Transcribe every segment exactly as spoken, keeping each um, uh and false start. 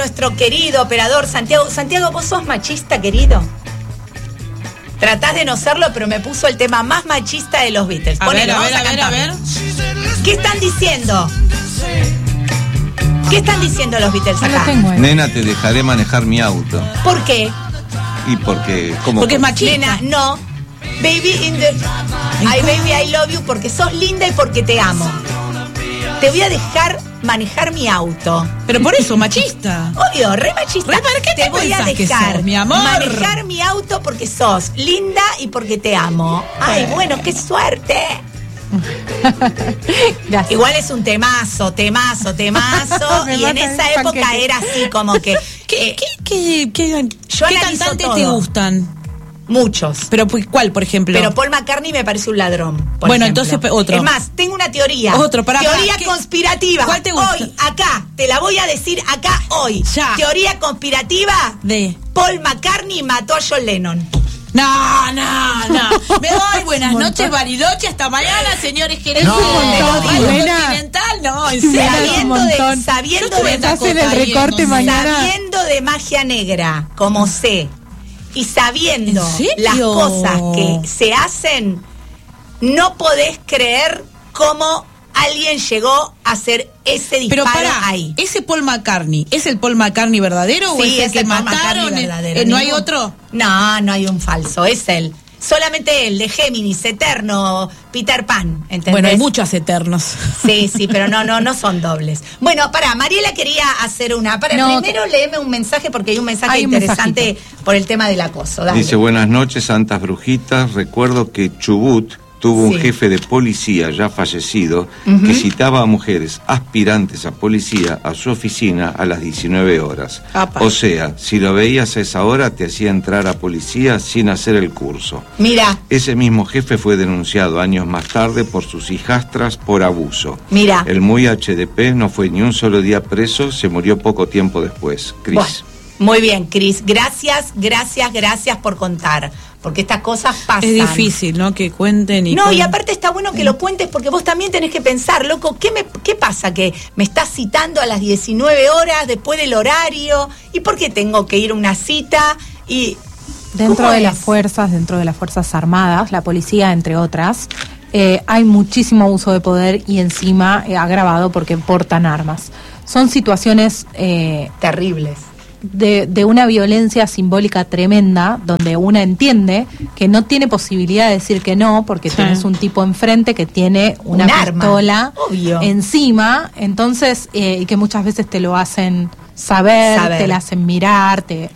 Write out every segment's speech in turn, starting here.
nuestro querido operador Santiago. Santiago, ¿vos sos machista, querido? Tratás de no serlo, pero me puso el tema más machista de los Beatles. A Ponelo, ver, a ver, a ver, a ver. ¿Qué están diciendo? ¿Qué están diciendo los Beatles acá? Tengo, eh. Nena, te dejaré manejar mi auto. ¿Por qué? Y porque... ¿cómo? Porque es machista. Nena, no. Baby in the... Ay, baby, I love you porque sos linda y porque te amo. Te voy a dejar manejar mi auto. Pero por eso, machista. Obvio, re machista. Re, ¿para qué te te voy a pensás que dejar sos, mi amor? manejar mi auto porque sos linda y porque te amo. Ay, bueno, qué suerte. Igual es un temazo, temazo, temazo. Y en esa época panqueque. Era así como que... ¿Qué, eh, qué, qué, qué, yo ¿qué cantantes todo. te gustan? Muchos. ¿Pero ¿cuál, por ejemplo? Pero Paul McCartney me parece un ladrón. Bueno, ejemplo. entonces otro. Es más, tengo una teoría. Otro, para Teoría ¿qué? conspirativa. ¿Cuál te gusta? Hoy, acá, te la voy a decir acá hoy. Ya. Teoría conspirativa de Paul McCartney mató a John Lennon. No, no, no. Me voy, buenas noches, Bariloche, hasta mañana, señores gerentes. No, de Continental, no, en serio. Sabiendo de, sabiendo de, hacen el recorte mañana. Sabiendo de magia negra, como sé, y sabiendo ¿En las serio? cosas que se hacen, no podés creer cómo alguien llegó a hacer ese disparo. Pero pará, ahí. ese Paul McCartney, ¿es el Paul McCartney verdadero Sí, o es el es que el Paul mataron? McCartney verdadero. Eh, ¿No hay Ningún- otro? No, no hay un falso, es él. Solamente él, de Géminis, Eterno, Peter Pan, ¿entendés? Bueno, hay muchos eternos. Sí, sí, pero no, no, no son dobles. Bueno, pará, Mariela quería hacer una. Para, No, primero léeme un mensaje porque hay un mensaje Hay un interesante por el tema del acoso. Dale. Dice, buenas noches, santas brujitas. Recuerdo que Chubut tuvo un Sí. jefe de policía ya fallecido Ujú. que citaba a mujeres aspirantes a policía a su oficina a las diecinueve horas. Apa. O sea, si lo veías a esa hora te hacía entrar a policía sin hacer el curso. Mira, Ese mismo jefe fue denunciado años más tarde por sus hijastras por abuso. mira. El muy H D P no fue ni un solo día preso, se murió poco tiempo después. Cris. Bueno, muy bien, Cris. Gracias, gracias, gracias por contar. Porque estas cosas pasan. Es difícil, ¿no? Que cuenten y... No, con- y aparte está bueno que lo cuentes porque vos también tenés que pensar, loco, ¿qué, me, ¿qué pasa? Que me estás citando a las diecinueve horas después del horario. ¿Y por qué tengo que ir a una cita? Y Dentro ¿cómo de es? las fuerzas, dentro de las Fuerzas Armadas, la policía, entre otras, eh, hay muchísimo abuso de poder y encima eh, agravado porque portan armas. Son situaciones eh, Terribles. de, de una violencia simbólica tremenda, donde una entiende que no tiene posibilidad de decir que no, porque Sí. tienes un tipo enfrente que tiene una Un arma, pistola obvio. encima, entonces, eh, y que muchas veces te lo hacen saber, Saber. te la hacen mirar, te...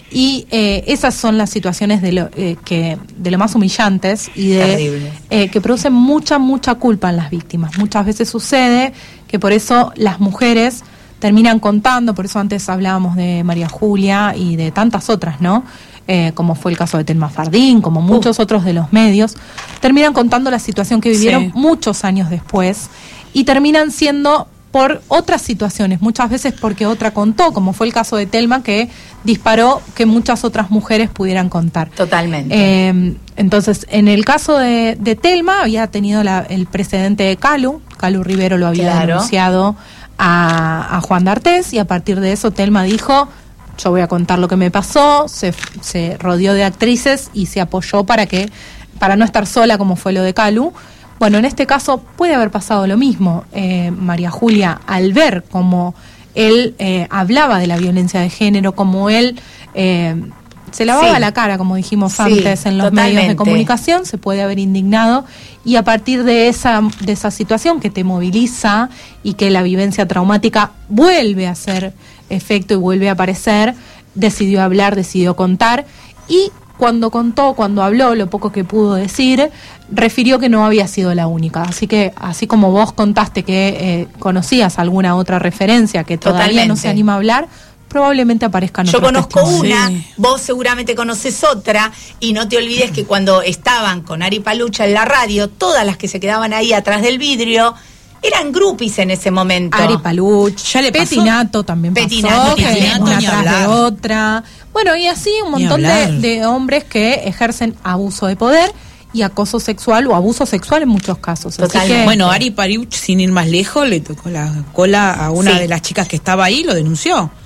Y eh, esas son las situaciones de lo, eh, que, de lo más humillantes y de Terribles. eh, que producen mucha, mucha culpa en las víctimas. Muchas veces sucede que por eso las mujeres terminan contando, por eso antes hablábamos de María Julia y de tantas otras, ¿no? Eh, como fue el caso de Telma Fardín, como muchos otros de los medios, terminan contando la situación que vivieron Sí. muchos años después y terminan siendo por otras situaciones, muchas veces porque otra contó, como fue el caso de Telma, que disparó que muchas otras mujeres pudieran contar. Totalmente. Eh, entonces, en el caso de, de Telma, había tenido la- el precedente de Calu, Calu Rivero lo había Claro. denunciado a, a Juan D'Artés, y a partir de eso Telma dijo, yo voy a contar lo que me pasó, se, se rodeó de actrices y se apoyó para que, para no estar sola como fue lo de Calu. Bueno, en este caso puede haber pasado lo mismo. Eh, María Julia, al ver cómo él eh, hablaba de la violencia de género, como él eh, se lavaba Sí. la cara, como dijimos Sí, antes, en los medios de totalmente. comunicación, se puede haber indignado, y a partir de esa, de esa situación que te moviliza y que la vivencia traumática vuelve a hacer efecto y vuelve a aparecer, decidió hablar, decidió contar, y cuando contó, cuando habló, lo poco que pudo decir, refirió que no había sido la única. Así que, así como vos contaste que eh, conocías alguna otra referencia que todavía Totalmente. no se anima a hablar, probablemente aparezcan Yo otros conozco testimonios. una, Sí. vos seguramente conoces otra, y no te olvides que cuando estaban con Ari Palucha en la radio, todas las que se quedaban ahí atrás del vidrio eran groupies en ese momento. Ari Paluch, Ya le pasó. Petinato también Petinato, pasó, que Petinato, una ni atrás de hablar. otra. Bueno, y así un Ni montón de, hablar. de hombres que ejercen abuso de poder y acoso sexual o abuso sexual en muchos casos. Así Totalmente. que, Bueno, Ari Pariuch, sin ir más lejos, le tocó la cola a una Sí. de las chicas que estaba ahí, lo denunció.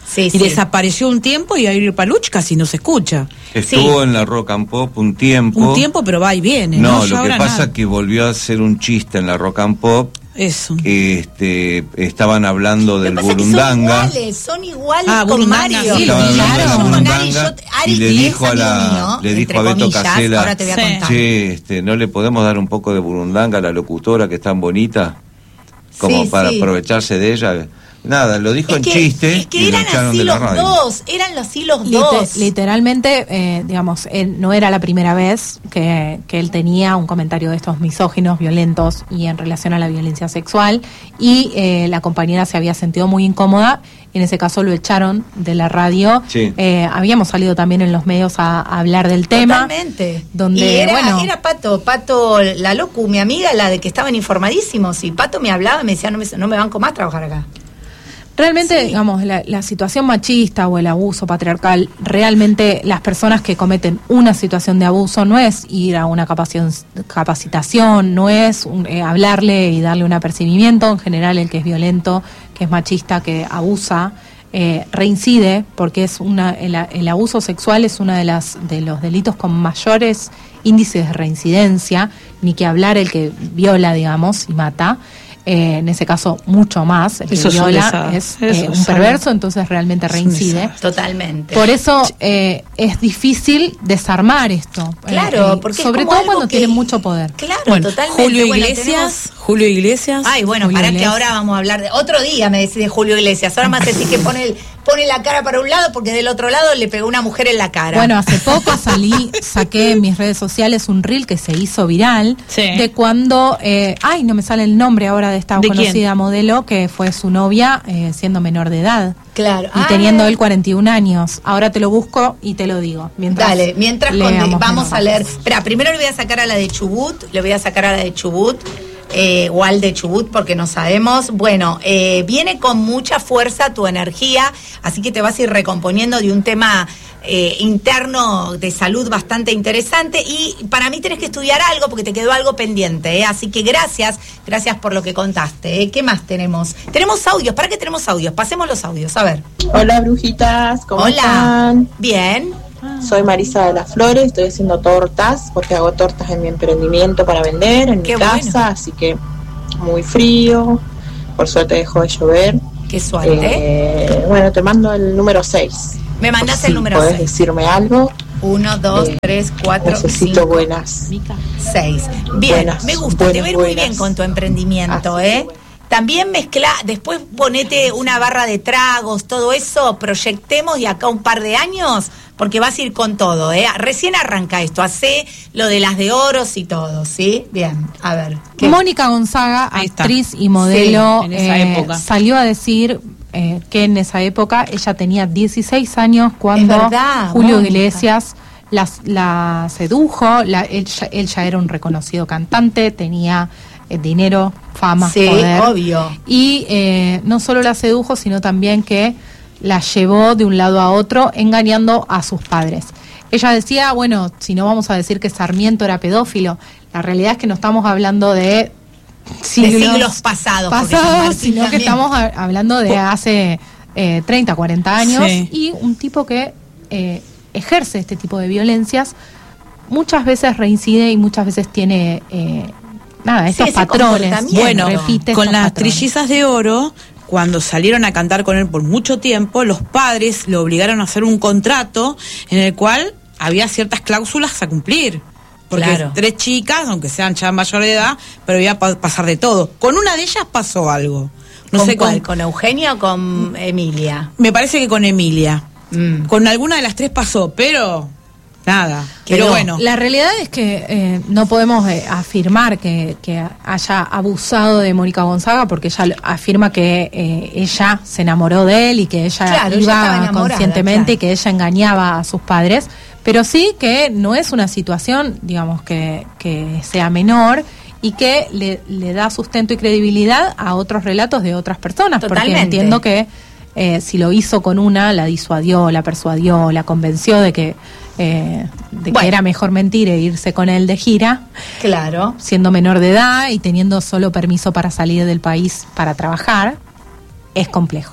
Sí, y sí. desapareció un tiempo y Air Paluch casi no se escucha. Estuvo Sí. en la Rock and Pop un tiempo. Un tiempo, pero va y viene. No, No, Ya lo que ahora pasa nada. es que volvió a hacer un chiste en la Rock and Pop. Eso. Que este, estaban hablando Lo que del pasa es que Burundanga. son iguales, son iguales Ah, con Burundanga, Mario. sí, Estaban hablando Claro, de la con Burundanga, Ari, yo- Ari y le es dijo a la- amigo mío, le dijo entre a Beto comillas, Casella, ahora te voy a Sí. contar. Che, este, ¿no le podemos dar un poco de Burundanga a la locutora que es tan bonita? Como Sí, para sí. aprovecharse de ella. Nada, lo dijo Es en que, chiste es que y lo eran echaron así de la los radio. dos, eran así los Lite- dos. literalmente, eh, digamos, él, no era la primera vez que, que él tenía un comentario de estos misóginos, violentos y en relación a la violencia sexual, y eh, la compañera se había sentido muy incómoda. En ese caso lo echaron de la radio. Sí. Eh, habíamos salido también en los medios a, a hablar del tema. Totalmente. Donde, y era, bueno, era Pato, Pato, la Locu, mi amiga, la de que estaban informadísimos, y Pato me hablaba y me decía, no me, no me banco más trabajar acá. realmente, Sí. digamos, la, la situación machista o el abuso patriarcal, realmente las personas que cometen una situación de abuso no es ir a una capaci- capacitación, no es un, eh, hablarle y darle un apercibimiento. En general, el que es violento, que es machista, que abusa, eh, reincide, porque es una el, el abuso sexual es uno de las de los delitos con mayores índices de reincidencia, ni que hablar el que viola, digamos, y mata. Eh, en ese caso, mucho más. El que Eso es un viola desastre. es Eso eh, un es perverso, entonces realmente es un reincide. desastre. Totalmente. Por eso eh, es difícil desarmar esto. Claro, Eh, eh, porque es sobre como todo algo cuando que- tienen mucho poder. Claro, Bueno, totalmente. Julio Bueno, Iglesias, Julio Iglesias. Ay, bueno, Julio para que Iglesias. ahora vamos a hablar de... Otro día me decís de Julio Iglesias. Ahora me decís que pone, el- pone la cara para un lado porque del otro lado le pegó una mujer en la cara. Bueno, hace poco salí, saqué en mis redes sociales un reel que se hizo viral Sí. de cuando, eh, ay, no me sale el nombre ahora de esta ¿De conocida quién? modelo que fue su novia eh, siendo menor de edad. Claro. Y Ah. teniendo él cuarenta y un años. Ahora te lo busco y te lo digo. Mientras Dale, mientras con- leamos vamos a mensajes. leer. Espera, primero le voy a sacar a la de Chubut, le voy a sacar a la de Chubut, eh, o al de Chubut porque no sabemos. Bueno, eh, viene con mucha fuerza tu energía, así que te vas a ir recomponiendo de un tema eh, interno de salud bastante interesante, y para mí tenés que estudiar algo porque te quedó algo pendiente, ¿eh? Así que gracias, gracias por lo que contaste. ¿eh? ¿Qué más tenemos? Tenemos audios, ¿para qué tenemos audios? Pasemos los audios, a ver. Hola brujitas, ¿cómo Hola. están? Bien. Soy Marisa de las Flores, estoy haciendo tortas porque hago tortas en mi emprendimiento para vender en Qué mi casa, bueno. así que muy frío, por suerte dejó de llover. Qué suerte. Eh, bueno, te mando el número seis. Me mandás por el si número podés seis. decirme algo. Uno, dos, Eh, tres, cuatro, Necesito cinco, buenas. seis. Bien, buenas, me gusta, te buenas, ver muy buenas. bien con tu emprendimiento, Así ¿eh? que bueno. También mezcla, después ponete una barra de tragos, todo eso, proyectemos de acá un par de años, porque vas a ir con todo, ¿eh? Recién arranca esto, hace lo de las de oros y todo, ¿sí? Bien, a ver. ¿qué? Mónica Gonzaga, Ahí está. actriz y modelo, Sí, en esa eh, época. salió a decir eh, que en esa época ella tenía dieciséis años cuando Es verdad, Julio Mónica. Iglesias las- la sedujo. La, él, ya, él ya era un reconocido cantante, tenía eh, dinero, fama, Sí, poder. obvio. Y eh, no solo la sedujo, sino también que la llevó de un lado a otro engañando a sus padres. Ella decía, bueno, si no vamos a decir que Sarmiento era pedófilo, la realidad es que no estamos hablando de siglos, siglos pasados, porque San pasados, Martín sino que también. estamos a- hablando de hace eh, treinta, cuarenta años, Sí. y un tipo que eh, ejerce este tipo de violencias, muchas veces reincide y muchas veces tiene eh, nada, Sí, estos ese patrones. comportamiento. Bueno, repite con estos las patrones. trillizas de oro, cuando salieron a cantar con él por mucho tiempo, los padres lo obligaron a hacer un contrato en el cual había ciertas cláusulas a cumplir. Porque Claro. tres chicas, aunque sean ya mayor de edad, pero iba a pa- pasar de todo. Con una de ellas pasó algo. No ¿Con sé cuál? con, ¿Con Eugenio o con Emilia? me parece que con Emilia. Mm. Con alguna de las tres pasó, pero nada. Pero Quedó. bueno. La realidad es que eh, no podemos eh, afirmar que, que haya abusado de Mónica Gonzaga, porque ella lo- afirma que eh, ella se enamoró de él y que ella Claro, ella estaba iba enamorada, conscientemente claro. y que ella engañaba a sus padres, pero sí que no es una situación, digamos, que, que sea menor y que le, le da sustento y credibilidad a otros relatos de otras personas, porque Totalmente. entiendo que eh, si lo hizo con una, la disuadió, la persuadió, la convenció de que eh, de Bueno. que era mejor mentir e irse con él de gira, Claro. siendo menor de edad y teniendo solo permiso para salir del país para trabajar, es complejo.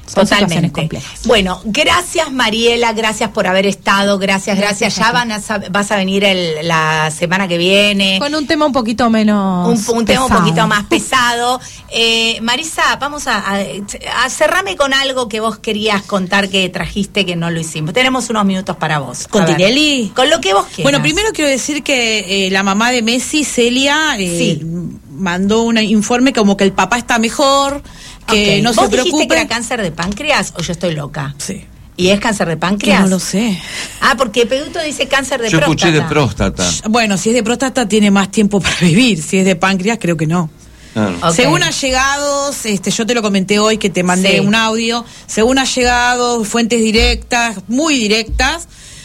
Son situaciones Totalmente. complejas. Bueno, gracias Mariela, gracias por haber estado, gracias, gracias. Gracias Ya a ti. van a, sa- vas a venir el- la semana que viene. Con un tema un poquito menos Un, un tema un pesado. poquito más pesado. Eh, Marisa, vamos a, a, a cerrarme con algo que vos querías contar que trajiste que no lo hicimos. Tenemos unos minutos para vos. ¿Con A ver. Tinelli? Con lo que vos quieras. Bueno, primero quiero decir que eh, la mamá de Messi, Celia, eh, Sí. mandó un informe como que el papá está mejor, que Ok. no ¿Vos se dijiste preocupe. que era cáncer de páncreas o yo estoy loca? Sí. ¿Y es cáncer de Que páncreas? no lo sé. Ah, porque Peduto dice cáncer de Yo próstata. escuché de próstata. Bueno, si es de próstata tiene más tiempo para vivir, si es de páncreas creo que no. Claro. Ok. Según allegados, este, yo te lo comenté hoy que te mandé Sí. un audio, según allegados, fuentes directas, muy directas,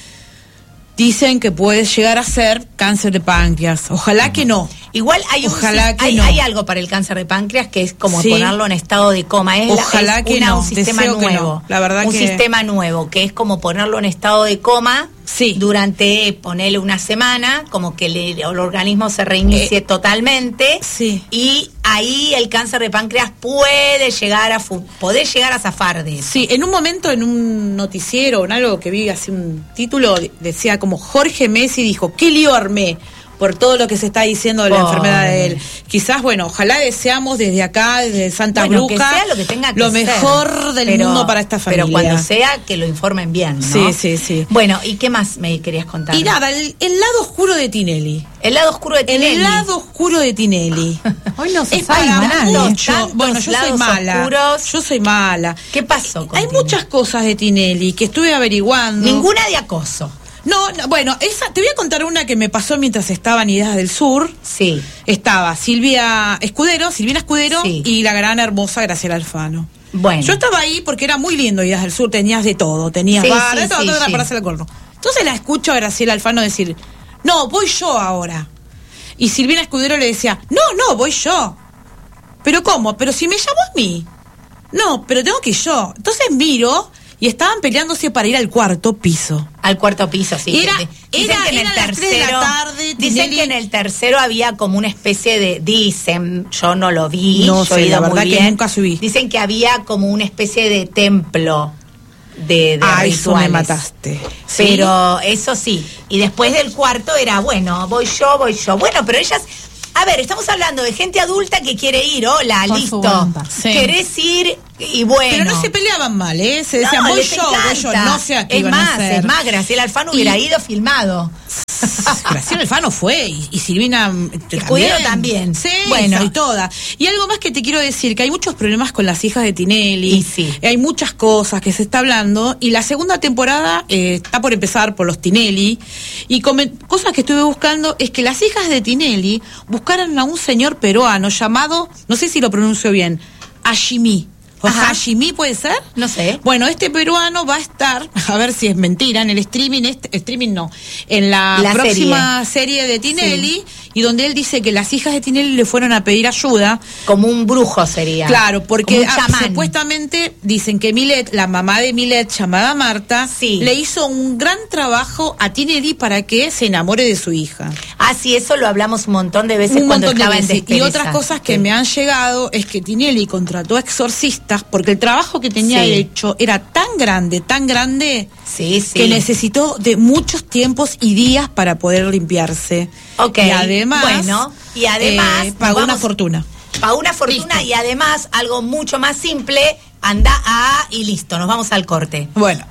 dicen que puede llegar a ser cáncer de páncreas. Ojalá que no. Igual hay, un, Ojalá que hay, no. hay algo para el cáncer de páncreas que es como Sí. ponerlo en estado de coma. Es, la- Ojalá es que una- no. un sistema Deseo que nuevo. no. La verdad un que- sistema nuevo, que es como ponerlo en estado de coma Sí. durante, ponerle una semana, como que le- el organismo se reinicie Eh, totalmente. sí. Y ahí el cáncer de páncreas puede llegar a fu- poder llegar a zafar de eso. Sí, en un momento en un noticiero, en algo que vi así un título, de- decía como Jorge Messi dijo, qué lío armé por todo lo que se está diciendo de la Pobre. enfermedad de él. Quizás, bueno, ojalá deseamos desde acá, desde Santa Bueno, Bruja, que sea lo que tenga que lo ser. mejor del Pero- mundo para esta familia. Pero cuando sea, que lo informen bien, ¿no? Sí, sí, sí. Bueno, ¿y qué más me querías contar? Y nada, el, el lado oscuro de Tinelli. El lado oscuro de Tinelli. El lado oscuro de Tinelli. Hoy no se Es sabe para nadie. mucho. Tantos Bueno, yo soy lados mala. oscuros. Yo soy mala. ¿Qué pasó con Hay Tinelli? muchas cosas de Tinelli que estuve averiguando. Ninguna de acoso. No, no, bueno, esa, te voy a contar una que me pasó mientras estaba en Ideas del Sur. Sí. Estaba Silvia Escudero, Silvina Escudero Sí. y la gran hermosa Graciela Alfano. Bueno. Yo estaba ahí porque era muy lindo Ideas del Sur, tenías de todo, tenías Sí, bar, sí, de todo, sí, todo era sí. para hacer el corno. Entonces la escucho a Graciela Alfano decir, no, voy yo ahora. Y Silvina Escudero le decía, no, no, voy yo. ¿Pero cómo? ¿Pero si me llamó a mí? No, pero tengo que ir yo. Entonces miro y estaban peleándose para ir al cuarto piso. Al cuarto piso, sí. Era- Dicen era- que en el era las tres de la tercero. tarde, Dicen Tinelli- que en el tercero había como una especie de. Dicen, yo no lo vi. No yo sé, he ido la muy verdad que bien. nunca subí. Dicen que había como una especie de templo de, de Ah, eso rituales. me mataste. ¿Sí? Pero eso sí. Y después del cuarto era, bueno, voy yo, voy yo. Bueno, pero ellas. A ver, estamos hablando de gente adulta que quiere ir. Hola, Por su listo. voluntad. Sí. Querés ir y bueno. Pero no se peleaban mal, ¿eh? Se decían, No, voy les yo, voy yo, encanta. no sé a qué Es iban a más, hacer. es más, Graciela Alfano Y- hubiera ido filmado. Graciela Alfano fue y, y Silvina mm, Escudero también. Sí, Bueno. bueno, y toda. Y algo más que te quiero decir, que hay muchos problemas con las hijas de Tinelli. Y sí. Hay muchas cosas que se está hablando y la segunda temporada eh, está por empezar por los Tinelli y come- cosas que estuve buscando es que las hijas de Tinelli buscaran a un señor peruano llamado, no sé si lo pronuncio bien, Hashimi. ¿O Ajá. Hashimi puede ser? No sé. Bueno, este peruano va a estar, a ver si es mentira, en el streaming, este, streaming no, en la, La próxima serie, de Tinelli, y donde él dice que las hijas de Tinelli le fueron a pedir ayuda. Como un brujo sería. Claro, Como porque un ah, chamán. supuestamente dicen que Milet, la mamá de Milet, llamada Marta, Sí. le hizo un gran trabajo a Tinelli para que se enamore de su hija. Ah, sí, eso lo hablamos un montón de veces Un cuando montón de estaba en veces. Y Despereza. otras cosas que Sí. me han llegado es que Tinelli contrató a exorcistas porque el trabajo que tenía Sí. hecho era tan grande, tan grande, Sí, sí. que necesitó de muchos tiempos y días para poder limpiarse. Ok, Y además, bueno, y además eh, pagó nos una vamos- fortuna. Pagó una fortuna Listo. y además, algo mucho más simple, anda a y listo, nos vamos al corte. Bueno.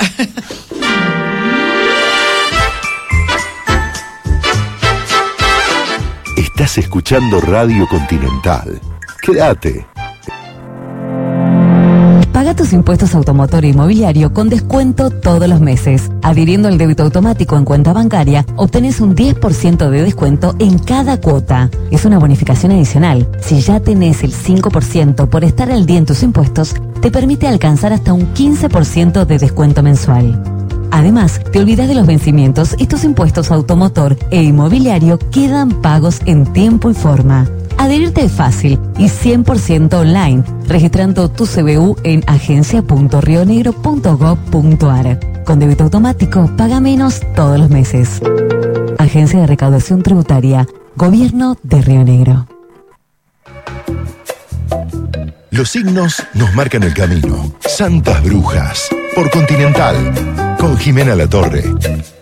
Estás escuchando Radio Continental. Quédate. Paga tus impuestos automotor e inmobiliario con descuento todos los meses. Adhiriendo al débito automático en cuenta bancaria, obtenés un diez por ciento de descuento en cada cuota. Es una bonificación adicional. Si ya tenés el cinco por ciento por estar al día en tus impuestos, te permite alcanzar hasta un quince por ciento de descuento mensual. Además, te olvidas de los vencimientos y tus impuestos automotor e inmobiliario quedan pagos en tiempo y forma. Adherirte es fácil y cien por ciento online, registrando tu C B U en agencia punto rionegro punto gob punto ar. Con débito automático, paga menos todos los meses. Agencia de Recaudación Tributaria, Gobierno de Río Negro. Los signos nos marcan el camino. Santas Brujas, por Continental, con Jimena Latorre.